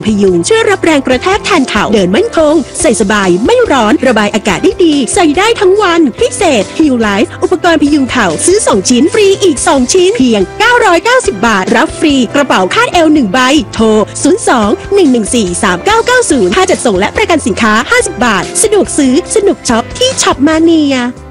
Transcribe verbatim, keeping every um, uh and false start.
พยุงช่วยรับแรงกระแทกแทนเข่าเดินมั่นคงใส่สบายไม่ร้อนระบายอากาศได้ดีใส่ได้ทั้งวันพิเศษ Heal Life อุปกรณ์พยุงเข่าซื้อสองชิ้นฟรีอีกสองชิ้นเพียงเก้าร้อยเก้าสิบบาทรับฟรีกระเป๋าคาดเอวหนึ่งใบโทรศูนย์ สอง หนึ่ง หนึ่ง สี่ สาม เก้า เก้า ศูนย์ค่าจัดส่งและประกันสินค้าห้าสิบบาทสะดวกซื้อสนุกช็อปที่ช็อปมาเนีย